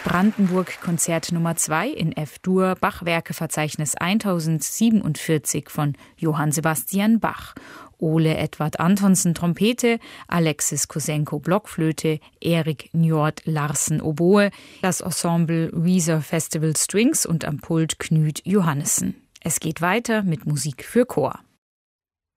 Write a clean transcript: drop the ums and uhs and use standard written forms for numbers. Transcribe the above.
Brandenburg Konzert Nummer 2 in F-Dur, Bachwerkeverzeichnis 1047 von Johann Sebastian Bach. Ole Edvard Antonsen Trompete, Alexis Kosenko Blockflöte, Erik Njord Larsen Oboe, das Ensemble Weezer Festival Strings und am Pult Knut Johannessen. Es geht weiter mit Musik für Chor.